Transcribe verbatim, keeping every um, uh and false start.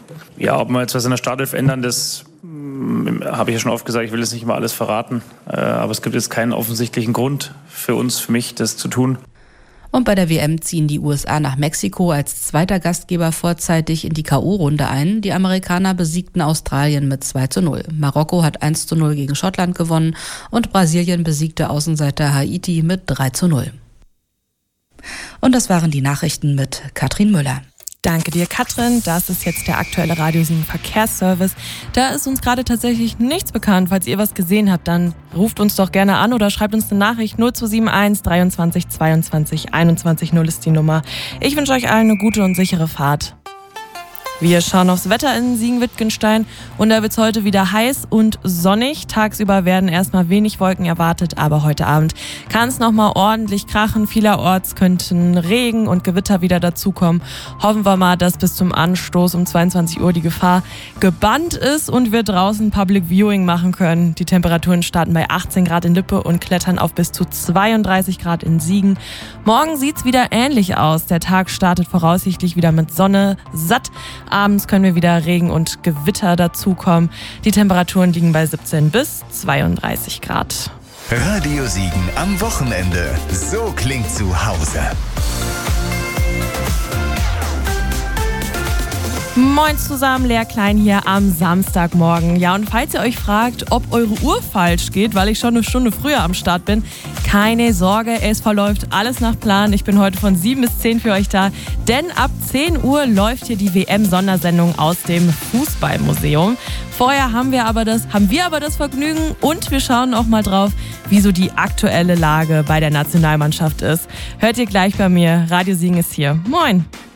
Ja, ob wir jetzt was in der Startelf ändern, das habe ich ja schon oft gesagt, ich will jetzt nicht mal alles verraten. Aber es gibt jetzt keinen offensichtlichen Grund für uns, für mich, das zu tun. Und bei der W M ziehen die U S A nach Mexiko als zweiter Gastgeber vorzeitig in die K O-Runde ein. Die Amerikaner besiegten Australien mit zwei zu null. Marokko hat eins zu null gegen Schottland gewonnen und Brasilien besiegte Außenseiter Haiti mit drei zu null. Und das waren die Nachrichten mit Katrin Müller. Danke dir, Katrin. Das ist jetzt der aktuelle Radio sieben Verkehrsservice. Da ist uns gerade tatsächlich nichts bekannt. Falls ihr was gesehen habt, dann ruft uns doch gerne an oder schreibt uns eine Nachricht. null zwei sieben eins dreiundzwanzig zweiundzwanzig einundzwanzig null ist die Nummer. Ich wünsche euch allen eine gute und sichere Fahrt. Wir schauen aufs Wetter in Siegen-Wittgenstein und da wird es heute wieder heiß und sonnig. Tagsüber werden erstmal wenig Wolken erwartet, aber heute Abend kann es nochmal ordentlich krachen. Vielerorts könnten Regen und Gewitter wieder dazukommen. Hoffen wir mal, dass bis zum Anstoß um zweiundzwanzig Uhr die Gefahr gebannt ist und wir draußen Public Viewing machen können. Die Temperaturen starten bei achtzehn Grad in Lippe und klettern auf bis zu zweiunddreißig Grad in Siegen. Morgen sieht's wieder ähnlich aus. Der Tag startet voraussichtlich wieder mit Sonne, satt. Abends können wir wieder Regen und Gewitter dazukommen. Die Temperaturen liegen bei siebzehn bis zweiunddreißig Grad. Radio Siegen am Wochenende. So klingt zu Hause. Moin zusammen, Lea Klein hier am Samstagmorgen. Ja, und falls ihr euch fragt, ob eure Uhr falsch geht, weil ich schon eine Stunde früher am Start bin, keine Sorge, es verläuft alles nach Plan. Ich bin heute von sieben bis zehn für euch da, denn ab zehn Uhr läuft hier die W M-Sondersendung aus dem Fußballmuseum. Vorher haben wir aber das, haben wir aber das Vergnügen und wir schauen auch mal drauf, wie so die aktuelle Lage bei der Nationalmannschaft ist. Hört ihr gleich bei mir, Radio Siegen ist hier. Moin!